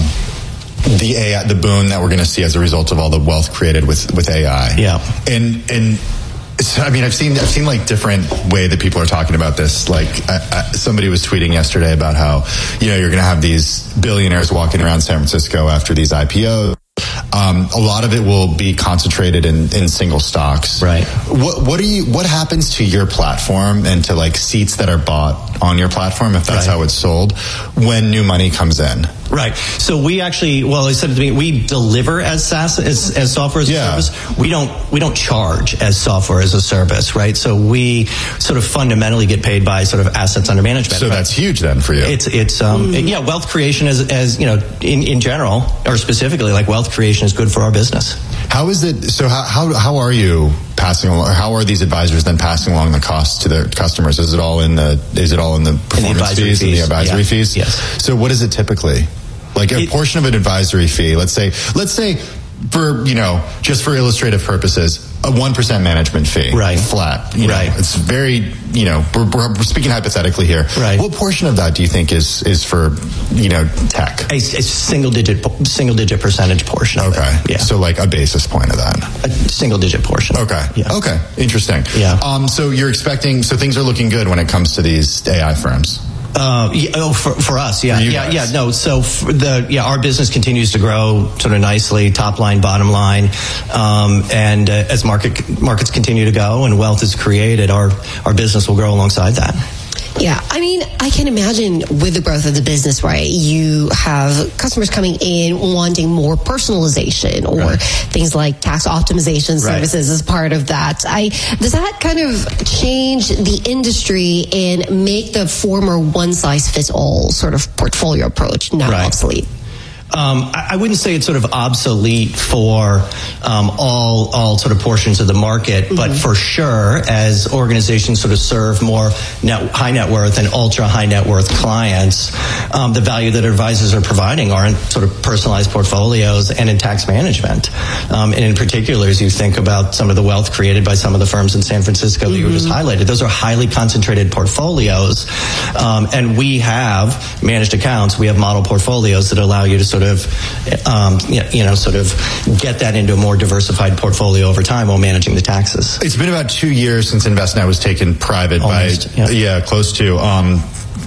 the A I, the boon that we're going to see as a result of all the wealth created with, with A I. Yeah, and and. So, I mean, I've seen I've seen like different way that people are talking about this. Like I, I, somebody was tweeting yesterday about how, you know, you're going to have these billionaires walking around San Francisco after these I P Os. Um, a lot of it will be concentrated in, in single stocks. Right. What what are you? What happens to your platform and to like seats that are bought on your platform, if that's right. how it's sold, when new money comes in? Right. So we actually, well, I said to me, we deliver as SaaS, as, as software as yeah. a service. We don't, we don't charge as software as a service, right? So we sort of fundamentally get paid by sort of assets under management. So right? that's huge then for you. It's, it's, um, mm. it, yeah, wealth creation as, as, you know, in, in general, or specifically, like wealth creation is good for our business. How is it, so how, how, how are you passing along, or how are these advisors then passing along the costs to their customers? Is it all in the, is it all in the performance in the fees, fees and the advisory yeah. fees? Yes. So what is it typically? Like a it, portion of an advisory fee, let's say, let's say for, you know, just for illustrative purposes, a one percent management fee. Right. Flat. You right. know, it's very, you know, we're, we're speaking hypothetically here. Right. What portion of that do you think is, is for, you know, tech? A, a single digit, single digit percentage portion of okay. it. Yeah. So like a basis point of that. A single digit portion. Okay. Yeah. Okay. Interesting. Yeah. Um, so you're expecting, so things are looking good when it comes to these A I firms. Uh, yeah, oh, for, for us, yeah, for yeah, guys. yeah. No, so for the yeah, our business continues to grow sort of nicely, top line, bottom line, um, and uh, as market markets continue to go and wealth is created, our our business will grow alongside that. Yeah, I mean, I can imagine with the growth of the business, right, you have customers coming in wanting more personalization or right. things like tax optimization services right. as part of that. I Does that kind of change the industry and make the former one-size-fits-all sort of portfolio approach now right. obsolete? Um, I wouldn't say it's sort of obsolete for um, all all sort of portions of the market, mm-hmm. but for sure, as organizations sort of serve more net, high net worth and ultra high net worth clients, um, the value that advisors are providing are in sort of personalized portfolios and in tax management. Um, and in particular, as you think about some of the wealth created by some of the firms in San Francisco mm-hmm. that you just highlighted, those are highly concentrated portfolios, um, and we have managed accounts, we have model portfolios that allow you to sort of, um, you know, sort of get that into a more diversified portfolio over time while managing the taxes. It's been about two years since InvestNet was taken private Almost, by, yeah. yeah, close to. Um,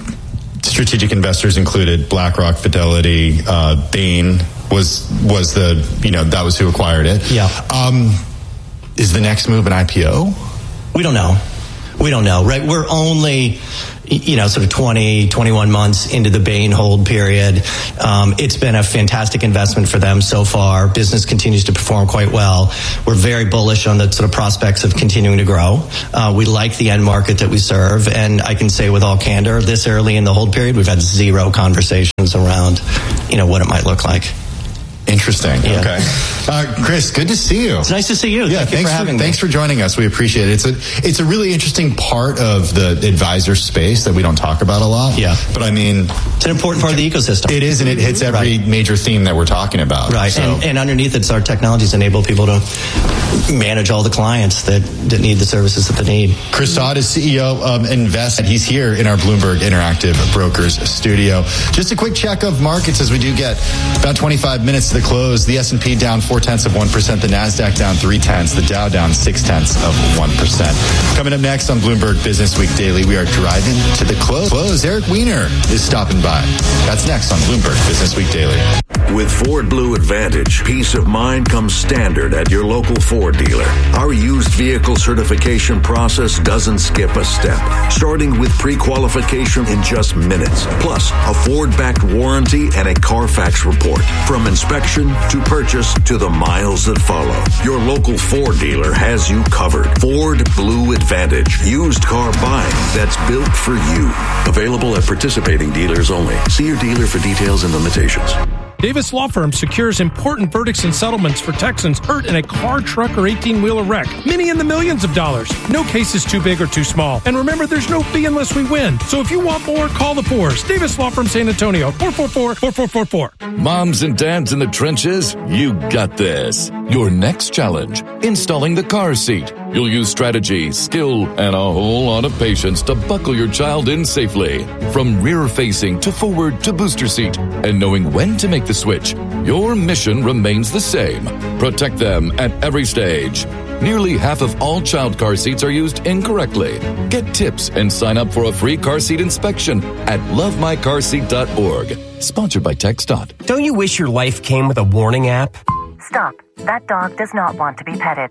strategic investors included BlackRock, Fidelity, uh, Bain was was the, you know, that was who acquired it. Yeah. Um, is the next move an I P O? We don't know. We don't know, right? We're only, you know, sort of twenty, twenty-one months into the Bain hold period. Um, it's been a fantastic investment for them so far. Business continues to perform quite well. We're very bullish on the sort of prospects of continuing to grow. Uh, we like the end market that we serve. And I can say with all candor, this early in the hold period, we've had zero conversations around, you know, what it might look like. Interesting. Yeah. Okay. Uh, Chris, good to see you. It's nice to see you. Yeah, Thank you thanks for having for, me. Thanks for joining us. We appreciate it. It's a it's a really interesting part of the advisor space that we don't talk about a lot. Yeah. But I mean, it's an important part of the ecosystem. It is, and it hits every right. major theme that we're talking about. Right. So. And, and underneath it's our technologies enable people to manage all the clients that, that need the services that they need. Chris Todd is C E O of Invest, and he's here in our Bloomberg Interactive Brokers studio. Just a quick check of markets as we do get about twenty-five minutes to the close. The S and P down four tenths of one percent. The NASDAQ down three tenths. The Dow down six tenths of one percent. Coming up next on Bloomberg Business Week Daily, we are driving to the close. Close. Eric Weiner is stopping by. That's next on Bloomberg Business Week Daily. With Ford Blue Advantage, peace of mind comes standard at your local Ford dealer. Our used vehicle certification process doesn't skip a step, starting with pre-qualification in just minutes, plus a Ford-backed warranty and a Carfax report. From inspection to purchase to the miles that follow, your local Ford dealer has you covered. Ford Blue Advantage, used car buying that's built for you. Available at participating dealers only. See your dealer for details and limitations. Davis Law Firm secures important verdicts and settlements for Texans hurt in a car, truck, or eighteen-wheeler wreck. Many in the millions of dollars. No case is too big or too small. And remember, there's no fee unless we win. So if you want more, call the Fours. Davis Law Firm San Antonio, four four four, four four four four. Moms and dads in the trenches, you got this. Your next challenge, installing the car seat. You'll use strategy, skill, and a whole lot of patience to buckle your child in safely. From rear-facing to forward to booster seat. And knowing when to make the switch, your mission remains the same. Protect them at every stage. Nearly half of all child car seats are used incorrectly. Get tips and sign up for a free car seat inspection at love my car seat dot org. Sponsored by TxDOT. Don't you wish your life came with a warning app? Stop. That dog does not want to be petted.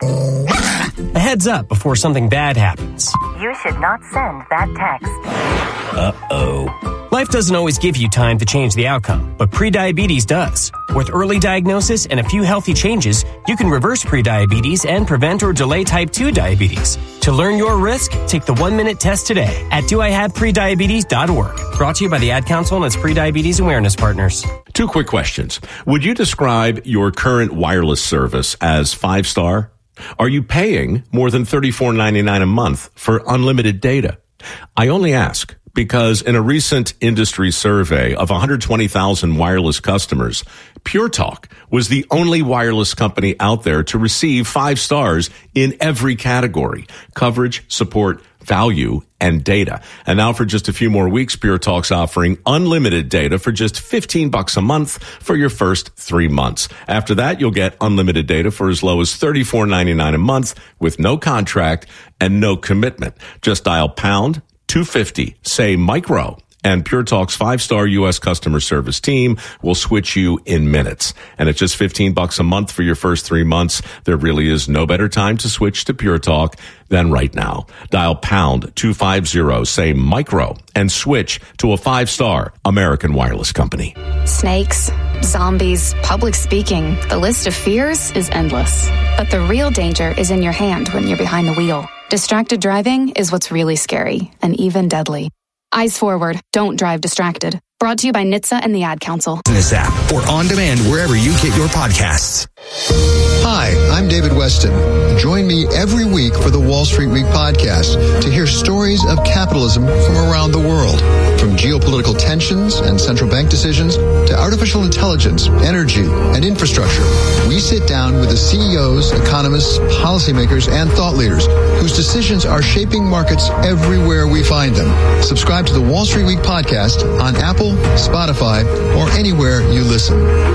A heads up before something bad happens. You should not send that text. Uh-oh. Life doesn't always give you time to change the outcome, but prediabetes does. With early diagnosis and a few healthy changes, you can reverse prediabetes and prevent or delay type two diabetes. To learn your risk, take the one-minute test today at do I have prediabetes dot org. Brought to you by the Ad Council and its Prediabetes Awareness Partners. Two quick questions. Would you describe your current wireless service as five-star? Are you paying more than thirty-four ninety-nine a month for unlimited data? I only ask because in a recent industry survey of one hundred twenty thousand wireless customers, Pure Talk was the only wireless company out there to receive five stars in every category: coverage, support, value, and data. And now for just a few more weeks, Pure Talk's offering unlimited data for just fifteen bucks a month for your first three months. After that, you'll get unlimited data for as low as thirty-four ninety-nine a month with no contract and no commitment. Just dial pound two fifty, say micro, And Pure Talk's five-star U S customer service team will switch you in minutes. And at just fifteen bucks a month for your first three months, there really is no better time to switch to Pure Talk than right now. Dial pound two fifty, say micro, and switch to a five-star American Wireless company. Snakes, zombies, public speaking. The list of fears is endless. But the real danger is in your hand when you're behind the wheel. Distracted driving is what's really scary and even deadly. Eyes forward. Don't drive distracted. Brought to you by N H T S A and the Ad Council. In this app or on demand wherever you get your podcasts. Hi, I'm David Weston. Join me every week for the Wall Street Week podcast to hear stories of capitalism from around the world. From geopolitical tensions and central bank decisions to artificial intelligence, energy, and infrastructure, we sit down with the C E Os, economists, policymakers, and thought leaders whose decisions are shaping markets everywhere we find them. Subscribe to the Wall Street Week podcast on Apple, Spotify, or anywhere you listen.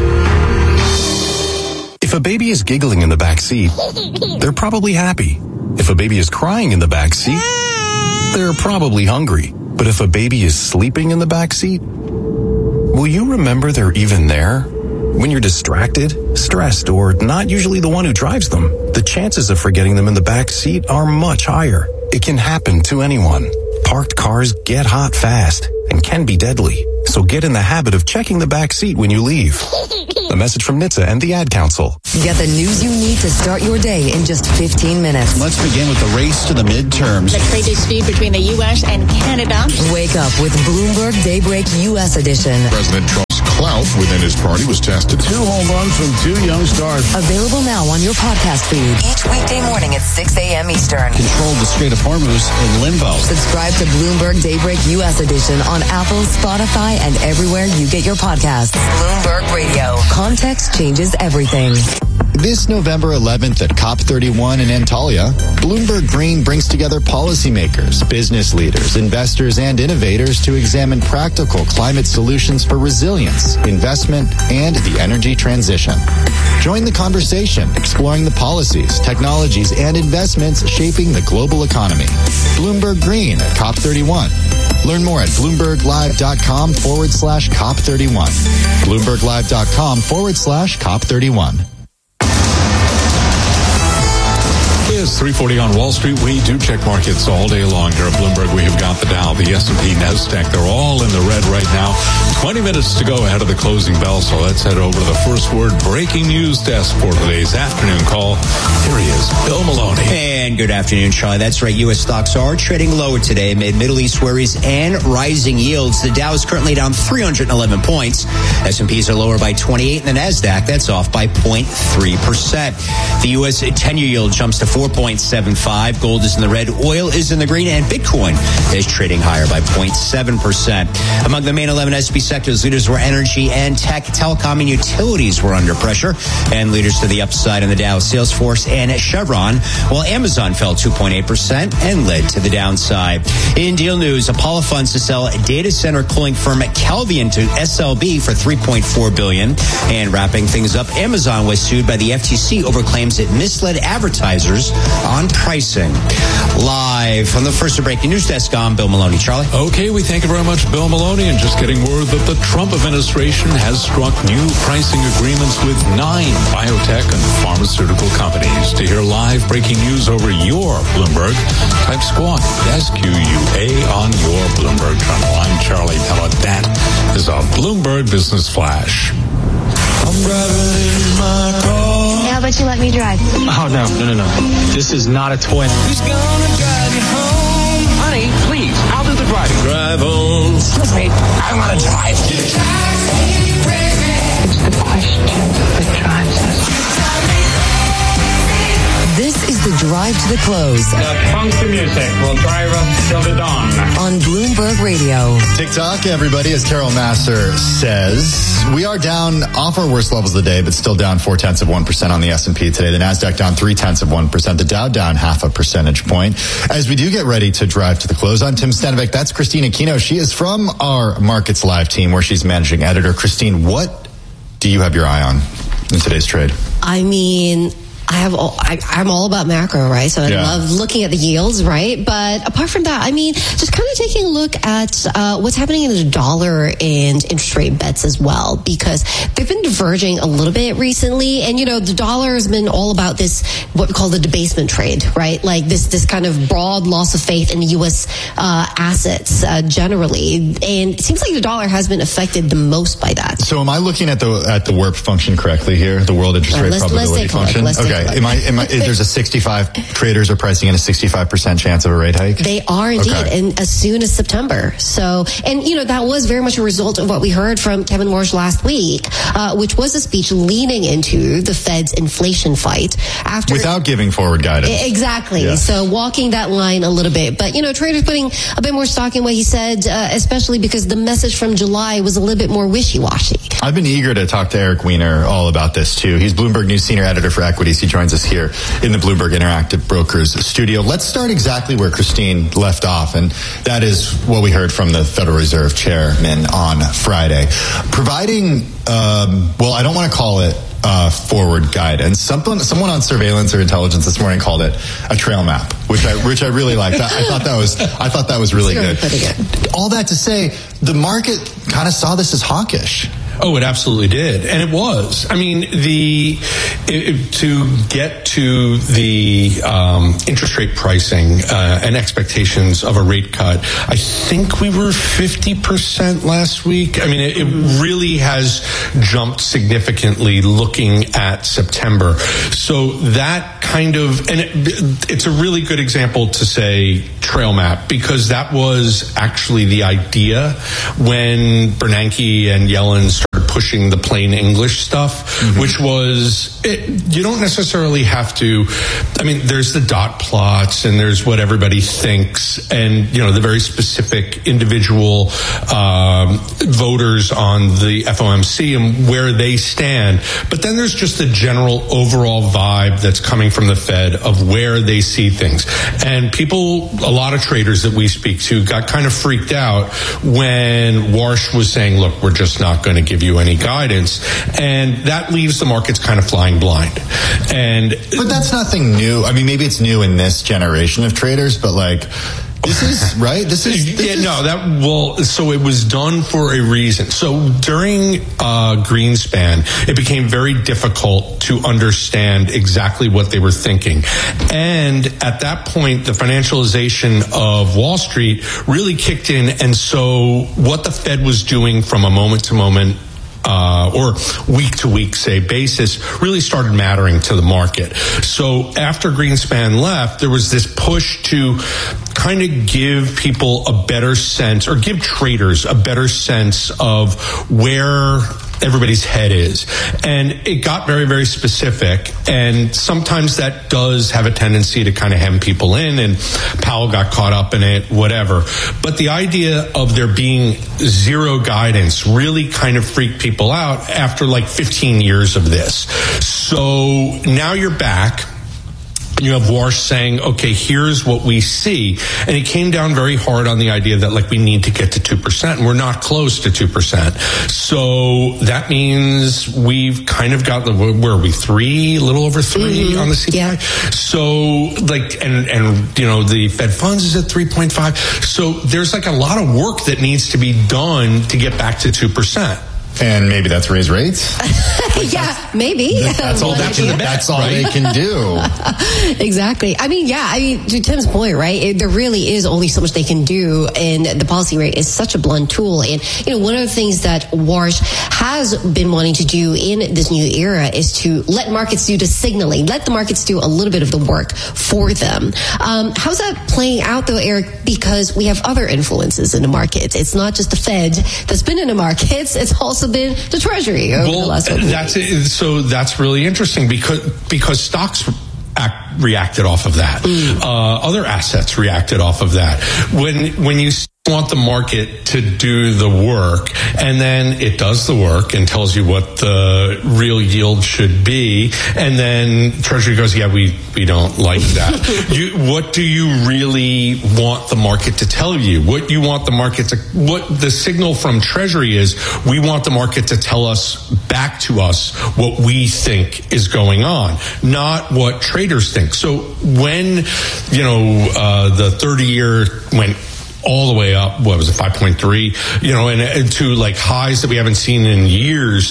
If a baby is giggling in the back seat, they're probably happy. If a baby is crying in the back seat, they're probably hungry. But if a baby is sleeping in the back seat, will you remember they're even there? When you're distracted, stressed, or not usually the one who drives them, the chances of forgetting them in the back seat are much higher. It can happen to anyone. Parked cars get hot fast and can be deadly. So get in the habit of checking the back seat when you leave. A message from N H T S A and the Ad Council. Get the news you need to start your day in just fifteen minutes. Let's begin with the race to the midterms. The trade dispute between the U S and Canada. Wake up with Bloomberg Daybreak U S edition. President Trump's clout within his party was tested. Two home runs from two young stars. Available now on your podcast feed. Each weekday morning at six a.m. Eastern. Controlled the Strait of Hormuz in limbo. Subscribe to Bloomberg Daybreak U S edition on Apple, Spotify, and everywhere you get your podcasts. Bloomberg Radio. Context changes everything. This November eleventh at COP thirty-one in Antalya, Bloomberg Green brings together policymakers, business leaders, investors, and innovators to examine practical climate solutions for resilience, investment, and the energy transition. Join the conversation, exploring the policies, technologies, and investments shaping the global economy. Bloomberg Green at COP thirty-one. Learn more at BloombergLive.com forward slash COP31. BloombergLive.com forward slash COP31. It's three forty on Wall Street. We do check markets all day long here at Bloomberg. We have got the Dow, the S and P, NASDAQ. They're all in the red right now. twenty minutes to go ahead of the closing bell. So let's head over to the first word breaking news desk for today's afternoon call. Here he is, Bill Maloney. And good afternoon, Charlie. That's right. U S stocks are trading lower today amid Middle East worries and rising yields. The Dow is currently down three hundred eleven points. S and Ps are lower by twenty-eight, and the NASDAQ, that's off by zero point three percent. The U S ten-year yield jumps to four point seven five. Gold is in the red. Oil is in the green. And Bitcoin is trading higher by zero point seven percent. Among the main eleven S and P sectors, leaders were energy and tech. Telecom and utilities were under pressure. And leaders to the upside in the Dow, Salesforce and Chevron, while Amazon fell two point eight percent and led to the downside. In deal news, Apollo funds to sell data center cooling firm Kelvion to S L B for three point four billion dollars. And wrapping things up, Amazon was sued by the F T C over claims it misled advertisers on pricing. Live from the first breaking news desk, I'm Bill Maloney. Charlie? Okay, we thank you very much, Bill Maloney. And just getting word that the Trump administration has struck new pricing agreements with nine biotech and pharmaceutical companies. To hear live breaking news over your Bloomberg, type Squawk, S Q U A, on your Bloomberg terminal. I'm Charlie Pellet. That is a Bloomberg Business Flash. I'm driving in my car. How about you let me drive? Oh, no, no, no, no. This is not a toy. Who's gonna drive you home? Honey, please, I'll do the driving. Drive on. Excuse me, I want to drive. It's the question that drives us. This is the drive to the close. The funky music will drive us till the dawn. On Bloomberg Radio. TikTok, everybody, as Carol Massar says, we are down off our worst levels of the day, but still down four tenths of one percent on the S and P today. The NASDAQ down three tenths of one percent. The Dow down half a percentage point. As we do get ready to drive to the close, I'm Tim Stanovic. That's Christine Aquino. She is from our Markets Live team, where she's managing editor. Christine, what do you have your eye on in today's trade? I mean, I have all, I, I'm all about macro, right? So I Yeah. love looking at the yields, right? But apart from that, I mean, just kind of taking a look at uh, what's happening in the dollar and interest rate bets as well, because they've been diverging a little bit recently. And, you know, the dollar has been all about this, what we call the debasement trade, right? Like this, this kind of broad loss of faith in the U S uh, assets uh, generally. And it seems like the dollar has been affected the most by that. So am I looking at the at the W I R P function correctly here? The world interest Uh, rate let's- let's probability take a look. function. Let's take a Okay. look. Am I? Am I? There's a sixty-five traders are pricing in a sixty-five percent chance of a rate hike. They are indeed, Okay. and as soon as September. So, and you know, that was very much a result of what we heard from Kevin Warsh last week, uh, which was a speech leaning into the Fed's inflation fight after Without giving forward guidance. E- Exactly. Yeah. So walking that line a little bit. But, you know, traders putting a bit more stock in what he said, uh, especially because the message from July was a little bit more wishy-washy. I've been eager to talk to Eric Weiner all about this too. He's Bloomberg News senior editor for equities. He joins us here in the Bloomberg Interactive Brokers studio. Let's start exactly where Christine left off, and that is what we heard from the Federal Reserve chairman on Friday. Providing, um, well, I don't want to call it uh, forward guidance. Someone, someone on surveillance or intelligence this morning called it a trail map, which I, which I really liked. I, I thought that was, I thought that was really good. All that to say, the market kind of saw this as hawkish. Oh, it absolutely did. And it was. I mean, the it, it, to get to the um, interest rate pricing uh, and expectations of a rate cut, I think we were fifty percent last week. I mean, it, it really has jumped significantly looking at September. So that kind of, and it, it's a really good example to say trail map, because that was actually the idea when Bernanke and Yellen started pushing the plain English stuff, mm-hmm. which was, it, you don't necessarily have to, I mean, there's the dot plots and there's what everybody thinks and, you know, the very specific individual um, voters on the F O M C and where they stand. But then there's just the general overall vibe that's coming from the Fed of where they see things. And people, a lot of traders that we speak to got kind of freaked out when Warsh was saying, look, we're just not going to give you any guidance, and that leaves the markets kind of flying blind. And but that's nothing new. I mean, maybe it's new in this generation of traders, but like, this is right. This is this yeah, is, no. That well, so it was done for a reason. So during uh, Greenspan, it became very difficult to understand exactly what they were thinking, and at that point, the financialization of Wall Street really kicked in, and so what the Fed was doing from a moment to moment. Uh, or week to week, say, basis really started mattering to the market. So after Greenspan left, there was this push to kind of give people a better sense, or give traders a better sense of where everybody's head is. And it got very, very specific. And sometimes that does have a tendency to kind of hem people in, and Powell got caught up in it, whatever. But the idea of there being zero guidance really kind of freaked people out after like fifteen years of this. So now you're back. You have Warsh saying, okay, here's what we see. And he came down very hard on the idea that, like, we need to get to two percent, and we're not close to two percent. So that means we've kind of got, where are we, three, a little over three mm-hmm. on the C P I? Yeah. So, like, and, and, you know, the Fed funds is at three point five. So there's, like, a lot of work that needs to be done to get back to two percent. And maybe that's raise rates? Yeah, maybe. That's all, that's the that's all right? they can do. Exactly. I mean, yeah, I mean, to Tim's point, right, it, there really is only so much they can do, and the policy rate is such a blunt tool. And, you know, one of the things that Warsh has been wanting to do in this new era is to let markets do the signaling, let the markets do a little bit of the work for them. Um, how's that playing out, though, Eric? Because we have other influences in the markets. It's not just the Fed that's been in the markets, it's also been the Treasury over well, the last couple that's of it. So that's really interesting because because stocks act reacted off of that. Mm. Uh, other assets reacted off of that. When when you want the market to do the work, and then it does the work and tells you what the real yield should be, and then Treasury goes, yeah, we, we don't like that. you, what do you really want the market to tell you? What you want the market to, what the signal from Treasury is, we want the market to tell us, back to us, what we think is going on, not what traders think. So when, you know, uh, the thirty year went all the way up, what was it, five point three, you know, and, and to like highs that we haven't seen in years,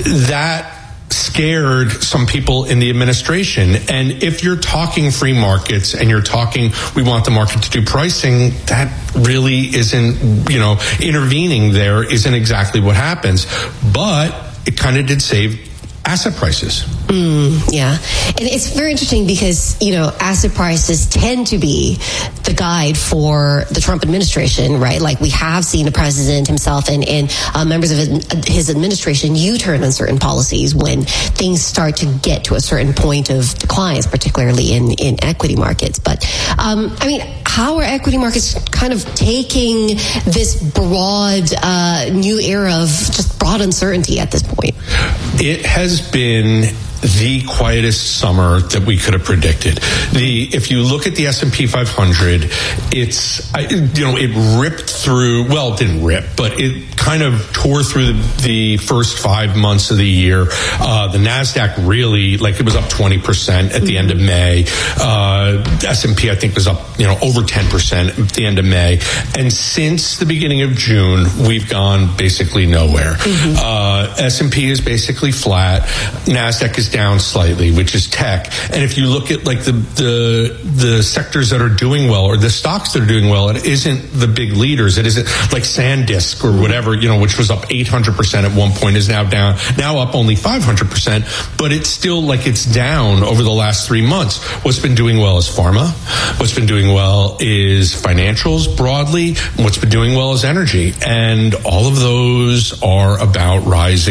that scared some people in the administration. And if you're talking free markets and you're talking, we want the market to do pricing, that really isn't, you know, intervening there isn't exactly what happens. But it kind of did save asset prices. Mm, yeah. And it's very interesting because, you know, asset prices tend to be the guide for the Trump administration, right? Like we have seen the president himself and, and uh, members of his administration U-turn on certain policies when things start to get to a certain point of declines, particularly in, in equity markets. But, um, I mean, how are equity markets kind of taking this broad, uh, new era of just broad uncertainty at this point? It has been the quietest summer that we could have predicted. The if you look at the S and P five hundred, it's you know it ripped through. Well, it didn't rip, but it kind of tore through the, the first five months of the year. Uh, the Nasdaq really, like, it was up twenty percent at the end of May. Uh, S and P, I think, was up you know over ten percent at the end of May. And since the beginning of June, we've gone basically nowhere. Mm-hmm. Uh, S and P is basically flat. Nasdaq is down slightly, which is tech. And if you look at like the the the sectors that are doing well, or the stocks that are doing well, it isn't the big leaders. It isn't like SanDisk or whatever, you know, which was up eight hundred percent at one point, is now down, now up only five hundred percent, but it's still like it's down over the last three months. What's been doing well is pharma. What's been doing well is financials broadly. What's been doing well is energy. And all of those are about rising